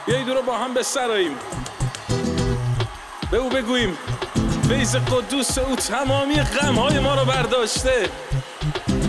بیایید او را با هم به سراییم، به او بگوییم فیض قدوس او تمامی غمهای ما را برداشته.